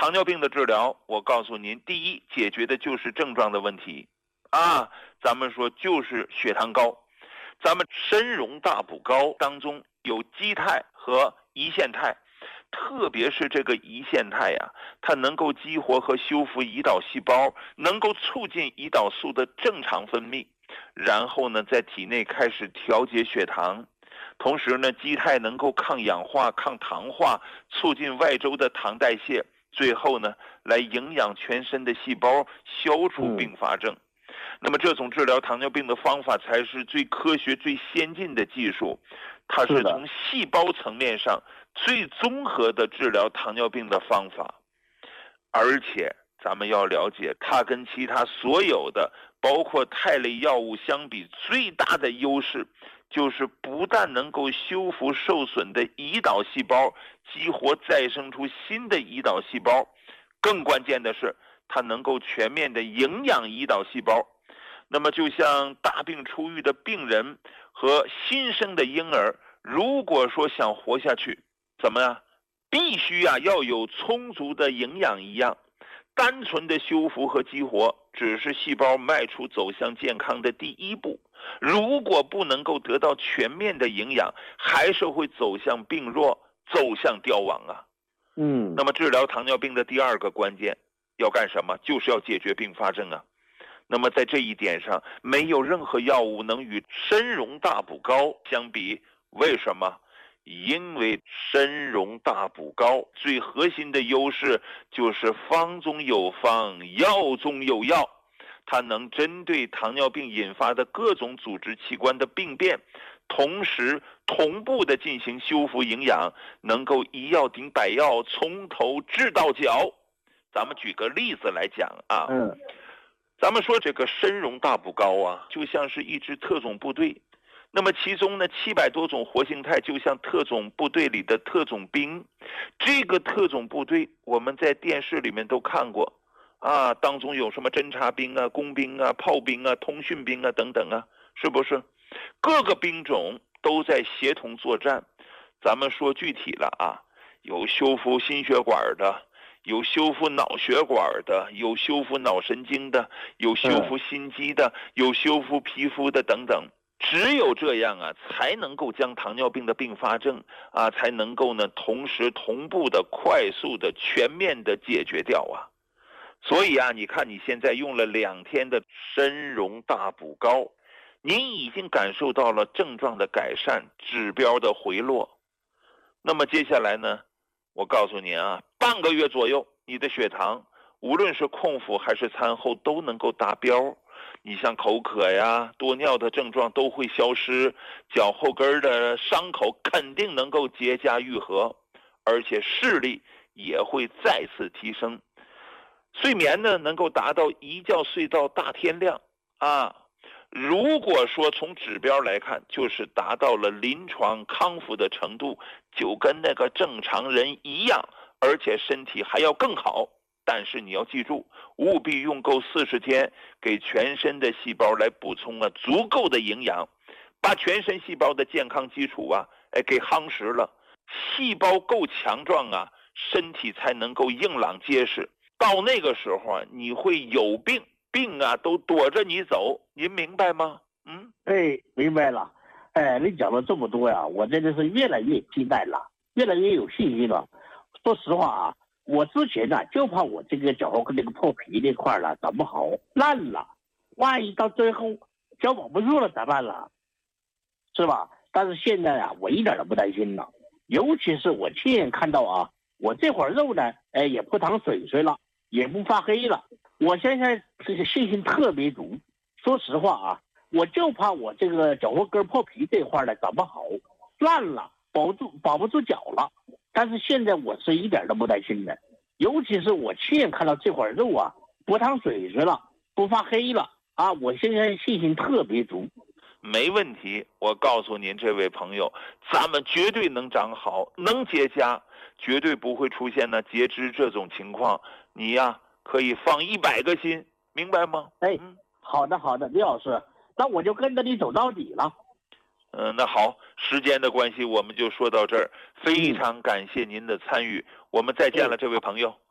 糖尿病的治疗，我告诉您，第一，解决的就是症状的问题啊，咱们说就是血糖高。咱们参茸大补膏当中有肌肽和胰腺肽，特别是这个胰腺肽呀，它能够激活和修复胰岛细胞，能够促进胰岛素的正常分泌，然后呢，在体内开始调节血糖。同时呢，肌肽能够抗氧化、抗糖化，促进外周的糖代谢，最后呢，来营养全身的细胞，消除并发症。那么这种治疗糖尿病的方法才是最科学、最先进的技术，它是从细胞层面上最综合的治疗糖尿病的方法。而且咱们要了解，它跟其他所有的包括肽类药物相比，最大的优势就是不但能够修复受损的胰岛细胞，激活再生出新的胰岛细胞，更关键的是它能够全面的营养胰岛细胞。那么就像大病初愈的病人和新生的婴儿，如果说想活下去，怎么样？必须要有充足的营养一样，单纯的修复和激活只是细胞迈出走向健康的第一步，如果不能够得到全面的营养，还是会走向病弱，走向凋亡啊。那么治疗糖尿病的第二个关键要干什么？就是要解决并发症啊。那么在这一点上，没有任何药物能与参茸大补膏相比。为什么？因为参茸大补膏最核心的优势就是方中有方，药中有药，它能针对糖尿病引发的各种组织器官的病变，同时同步的进行修复营养，能够一药顶百药，从头治到脚。咱们举个例子来讲啊，咱们说这个参茸大补膏啊，就像是一支特种部队。那么其中呢，700多种活性肽就像特种部队里的特种兵。这个特种部队我们在电视里面都看过啊，当中有什么侦察兵啊、工兵啊、炮兵啊、通讯兵啊等等啊，是不是？各个兵种都在协同作战。咱们说具体了啊，有修复心血管的，有修复脑血管的，有修复脑神经的，有修复心肌的，有修复皮肤的等等。只有这样啊，才能够将糖尿病的并发症啊，才能够呢同时同步的快速的全面的解决掉啊。所以啊，你看你现在用了2天的参茸大补膏，您已经感受到了症状的改善，指标的回落。那么接下来呢，我告诉您啊，半个月左右，你的血糖无论是空腹还是餐后都能够达标。你像口渴呀、多尿的症状都会消失，脚后跟的伤口肯定能够结痂愈合，而且视力也会再次提升。睡眠呢，能够达到一觉睡到大天亮啊。如果说从指标来看，就是达到了临床康复的程度，就跟那个正常人一样，而且身体还要更好。但是你要记住，务必用够40天，给全身的细胞来补充足够的营养，把全身细胞的健康基础给夯实了。细胞够强壮啊，身体才能够硬朗结实。到那个时候啊，你会有病啊都躲着你走，您明白吗？ 明白了。你讲了这么多呀，我真的是越来越期待了，越来越有信心了。说实话啊，我之前呢就怕我这个脚后跟这个破皮那块了长不好烂了，万一到最后脚保不住了咋办了，是吧？但是现在啊，我一点都不担心了，尤其是我亲眼看到啊，我这会儿肉呢，也不淌水水了，也不发黑了，我现在这个信心特别足。说实话啊，我就怕我这个脚后跟破皮这块呢长不好烂了，保不住脚了。但是现在我是一点都不担心的，尤其是我亲眼看到这块肉啊不淌水水了，不发黑了啊，我现在信心特别足。 没问题，我告诉您这位朋友，咱们绝对能长好，能结痂，绝对不会出现截肢这种情况。你呀可以放100个心，明白吗？ 好的，李老师，那我就跟着你走到底了。 那好，时间的关系我们就说到这儿，非常感谢您的参与，我们再见了，这位朋友。